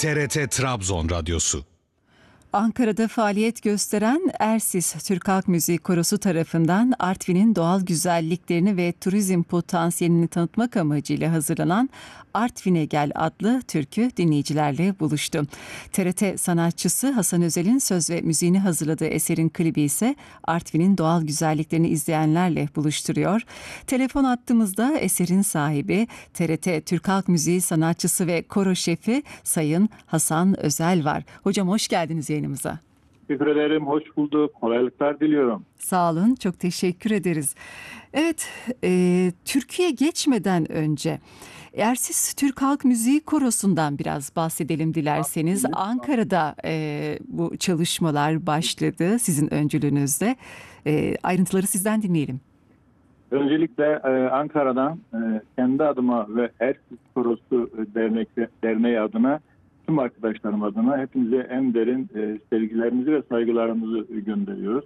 TRT Trabzon Radyosu. Ankara'da faaliyet gösteren Ersis Türk Halk Müziği Korosu tarafından Artvin'in doğal güzelliklerini ve turizm potansiyelini tanıtmak amacıyla hazırlanan Artvin'e Gel adlı türkü dinleyicilerle buluştu. TRT sanatçısı Hasan Özel'in söz ve müziğini hazırladığı eserin klibi ise Artvin'in doğal güzelliklerini izleyenlerle buluşturuyor. Telefon attığımızda eserin sahibi TRT Türk Halk Müziği sanatçısı ve koro şefi Sayın Hasan Özel var. Hocam hoş geldiniz yayınımıza. Teşekkür ederim, hoş bulduk. Kolaylıklar diliyorum. Sağ olun, çok teşekkür ederiz. Evet, Türkiye geçmeden önce Ersis Türk Halk Müziği Korosu'ndan biraz bahsedelim dilerseniz. Ankara'da bu çalışmalar başladı sizin öncülüğünüzde. Ayrıntıları sizden dinleyelim. Öncelikle Ankara'dan kendi adıma ve Ersis Korosu Derneği adına tüm arkadaşlarım adına hepinize en derin sevgilerimizi ve saygılarımızı gönderiyoruz.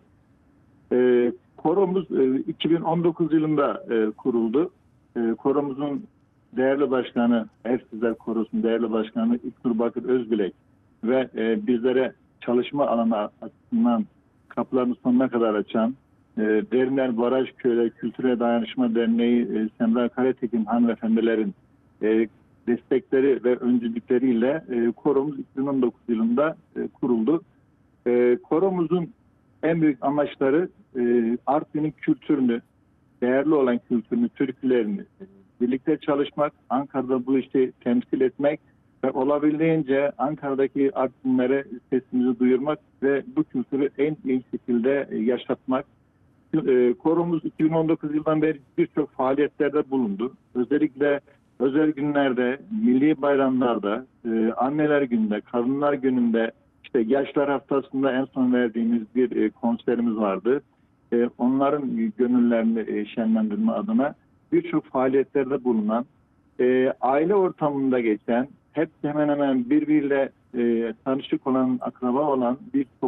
Koromuz 2019 yılında kuruldu. Koromuzun değerli başkanı, Ersizler Korosu'nun değerli başkanı İlknur Bakır Özbilek ve bizlere çalışma alanı açısından kapılarını sonuna kadar açan Derinler Baraj Köyleri Kültüre Dayanışma Derneği Semra Karatekin hanımefendilerin destekleri ve öncülükleriyle koromuz 2019 yılında kuruldu. Koromuzun en büyük amaçları Artvin'in kültürünü, değerli olan kültürünü, türkülerini birlikte çalışmak, Ankara'da bu işi temsil etmek ve olabildiğince Ankara'daki Artvinlere sesimizi duyurmak ve bu kültürü en iyi şekilde yaşatmak. Koromuz 2019 yıldan beri birçok faaliyetlerde bulundu. Özellikle özel günlerde, milli bayramlarda, anneler gününde, kadınlar gününde, işte yaşlar haftasında en son verdiğimiz bir konserimiz vardı. Onların gönüllerini şenlendirme adına birçok faaliyetlerde bulunan, aile ortamında geçen, hep hemen hemen birbiriyle tanışık olan, akraba olan bir